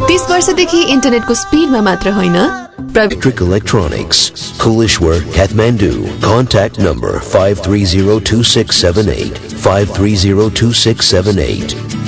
30 वर्षदेखि इन्टरनेटको स्पिडमा मात्र होइन Electric Electronics, Kulishwar, Kathmandu. Contact number 5302678, 5302678.